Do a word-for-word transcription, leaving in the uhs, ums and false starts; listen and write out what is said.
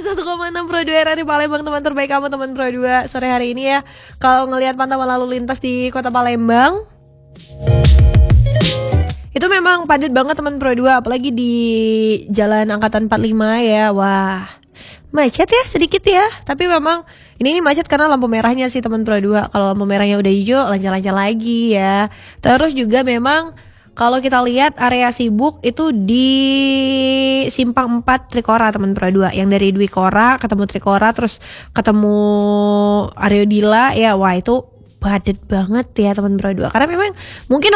satu koma enam Pro dua R R I Palembang, teman terbaik kamu teman Pro dua sore hari ini ya. Kalau ngelihat pantauan lalu lintas di kota Palembang, itu memang padat banget teman Pro dua, apalagi di Jalan Angkatan empat puluh lima ya. Wah, macet ya sedikit ya, tapi memang ini, ini macet karena lampu merahnya sih teman Pro dua. Kalau lampu merahnya udah hijau, lancar-lancar lagi ya. Terus juga memang kalau kita lihat area sibuk itu di Simpang empat Trikora teman Pro dua, yang dari Dwi Kora ketemu Trikora terus ketemu Aryo Dila ya. Wah, itu padat banget ya teman Pro dua, karena memang mungkin